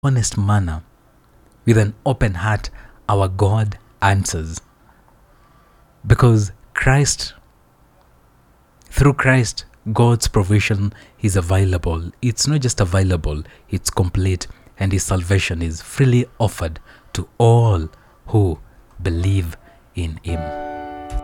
honest manner, with an open heart, our God answers. Because through Christ, God's provision is available. It's not just available, it's complete, and His salvation is freely offered to all who believe in Him.